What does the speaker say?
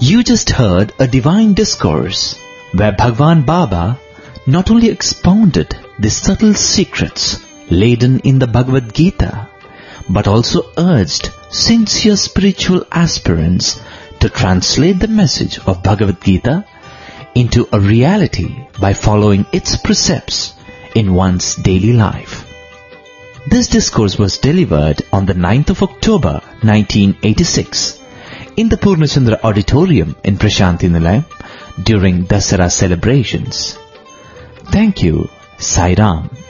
You just heard a divine discourse where Bhagwan Baba not only expounded the subtle secrets laden in the Bhagavad Gita, but also urged sincere spiritual aspirants to translate the message of Bhagavad Gita into a reality by following its precepts in one's daily life. This discourse was delivered on the 9th of October 1986 in the Purnachandra Auditorium in Prashanti Nilayam during Dasara celebrations. Thank you. Sai Ram.